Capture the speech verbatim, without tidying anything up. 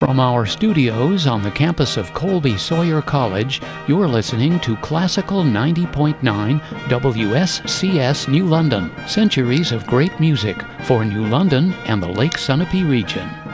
From our studios on the campus of Colby Sawyer College, you're listening to Classical ninety point nine W S C S New London, centuries of great music for New London and the Lake Sunapee region.